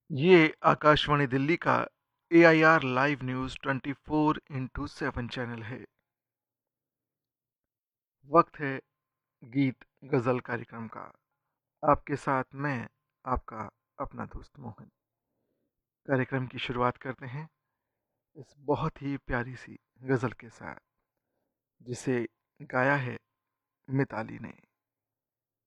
ये आकाशवाणी दिल्ली का AIR live news 24x7 channel है। वक्त है गीत गज़ल कार्यक्रम का। आपके साथ मैं आपका अपना दोस्त मोहन। कार्यक्रम की शुरुआत करते हैं इस बहुत ही प्यारी सी गज़ल के साथ, जिसे गाया है मिताली ने।